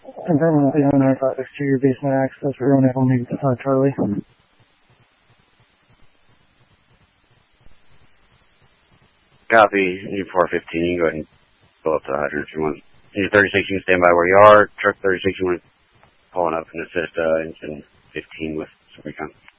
Confirming the 956 to your base max. That's for everyone able to Charlie. Copy. You 415. You can go ahead and go up to the hydrant if you want. You 36, you can stand by where you are. Truck 36, you want to pull up and assist engine 15 with some recon.